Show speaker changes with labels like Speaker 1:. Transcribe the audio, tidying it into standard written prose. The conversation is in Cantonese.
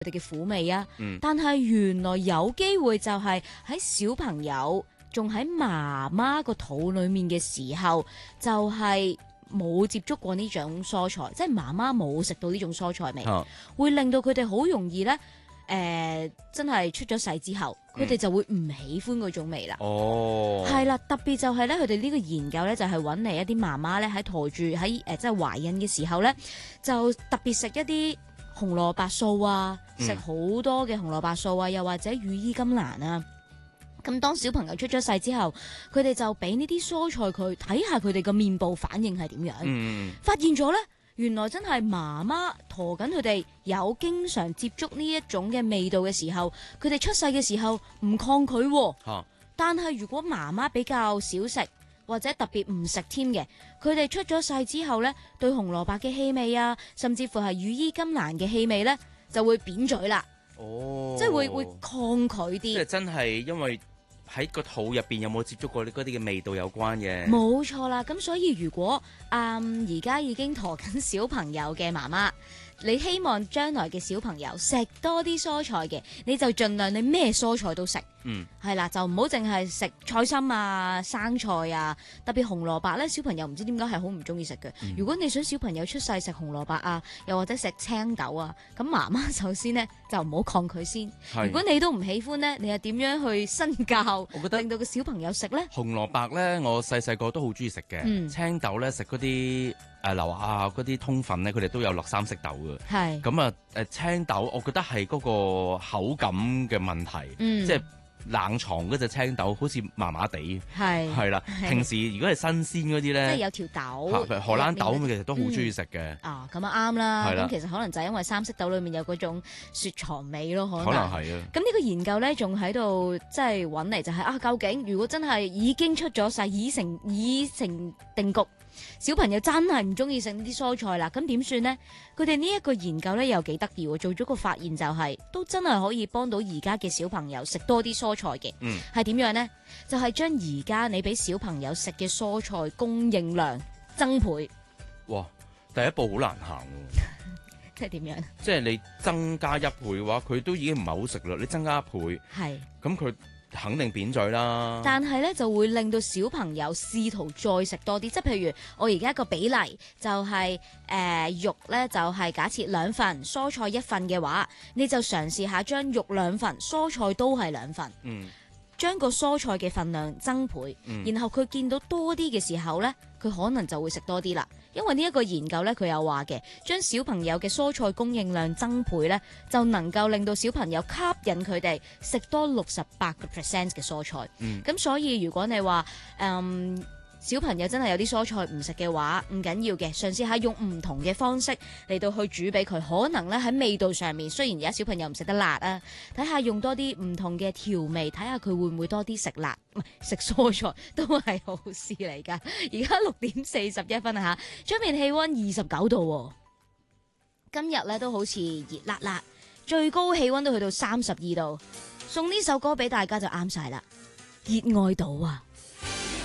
Speaker 1: 佢哋嘅苦味啊。但係原來有機會就係喺小朋友仲喺媽媽個肚裡面嘅時候，就係冇接觸過呢種蔬菜，即係媽媽冇食到呢種蔬菜味，會令到佢哋好容易咧。真係出咗世之後，佢哋就會唔喜歡嗰種味啦。哦，係啦，特別就係咧，佢哋呢個研究咧就係揾嚟一啲媽媽咧喺陀住喺即係懷孕嘅時候咧，就特別食一啲紅蘿蔔素啊，食好多嘅紅蘿蔔素啊，又或者羽衣甘藍啊。咁當小朋友出咗世之後，佢哋就俾呢啲蔬菜佢睇下佢哋個面部反應係點樣，發現咗咧。原來真係媽媽陀緊佢哋有經常接觸呢一種嘅味道嘅時候，佢哋出世嘅時候唔抗拒喎。但係如果媽媽比較少食或者特別唔食添嘅，佢哋出咗世之後呢，對紅蘿蔔嘅氣味啊，甚至乎係羽衣甘藍嘅氣味呢，就會扁嘴啦。即係會抗拒啲。
Speaker 2: 即係真係因為喺個肚入邊有冇接觸過嗰啲嘅味道有關嘅？
Speaker 1: 冇錯啦，咁所以如果而家已經陀緊小朋友嘅媽媽，你希望將來嘅小朋友食多啲蔬菜嘅，你就盡量你咩蔬菜都食。係啦，就唔好淨係食菜心啊、生菜啊，特別紅蘿蔔咧，小朋友唔知點解係好唔中意食嘅。如果你想小朋友出世食紅蘿蔔啊，又或者食青豆啊，咁媽媽首先呢，就唔好抗拒先。如果你都唔喜歡呢，你又點樣去身教？我覺得令到個小朋友食呢？
Speaker 2: 紅蘿蔔咧，我細細個都好中意食嘅。青豆咧，食嗰啲流啊嗰啲通粉咧，佢哋都有落三色豆嘅。係咁啊，青豆我覺得係嗰個口感嘅問題，即係。冷藏嗰隻青豆好似麻麻地，係啦。平時如果係新鮮嗰啲咧，
Speaker 1: 即係有條豆，
Speaker 2: 荷蘭豆咁，其實都好中意食嘅。
Speaker 1: 咁啊啱啦。咁其實可能就係因為三色豆裏面有嗰種雪藏味咯，可能係啊。咁呢個研究咧，仲喺度即係揾嚟就係究竟如果真係已經出咗世，已成定局。小朋友真係唔中意食呢啲蔬菜啦，咁點算呢？佢哋呢一個研究咧又幾得意喎，做咗個發現就係都真係可以幫到而家嘅小朋友食多啲蔬菜嘅。係點樣呢？就係將而家你俾小朋友食嘅蔬菜供應量增倍。哇！
Speaker 2: 第一步好難行喎。
Speaker 1: 即係點樣？
Speaker 2: 即係你增加一倍嘅話，佢都已經唔係好食啦。你增加一倍，咁佢肯定扁嘴啦，但係咧就會令到小朋友試圖再食多啲，即係譬如我而家個比例就係、肉咧就係假設2份，蔬菜1份嘅話，你就嘗試下將肉2份，蔬菜都係2份，將個蔬菜嘅份量增倍，然後佢見到多啲嘅時候咧，佢可能就會食多啲啦。因為呢一個研究咧，佢有話嘅，將小朋友嘅蔬菜供應量增倍咧，就能夠令到小朋友吸引佢哋食多68% 嘅蔬菜。咁所以如果你話小朋友真係有啲蔬菜唔食嘅話，唔緊要嘅，嘗試下用唔同嘅方式嚟到去煮俾佢，可能咧喺味道上面，雖然而家小朋友唔食得辣啊，睇下用多啲唔同嘅調味，睇下佢會唔會多啲食辣，唔係食蔬菜都係好事嚟噶。而家6:41啊吓，出面氣溫29度，今日咧都好似熱辣辣，最高氣溫都去到32度，送呢首歌俾大家就啱晒啦，熱愛島啊！